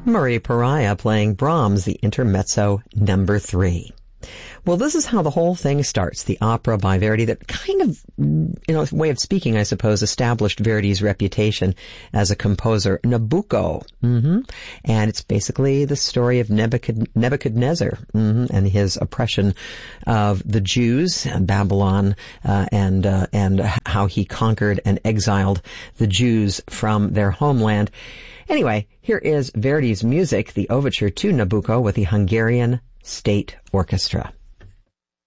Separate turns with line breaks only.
Murray Pariah playing Brahms, the Intermezzo number 3. Well, this is how the whole thing starts, the opera by Verdi that kind of, way of speaking, I suppose, established Verdi's reputation as a composer, Nabucco. And it's basically the story of Nebuchadnezzar and his oppression of the Jews, Babylon, and how he conquered and exiled the Jews from their homeland. Anyway, here is Verdi's music, the overture to Nabucco with the Hungarian State Orchestra.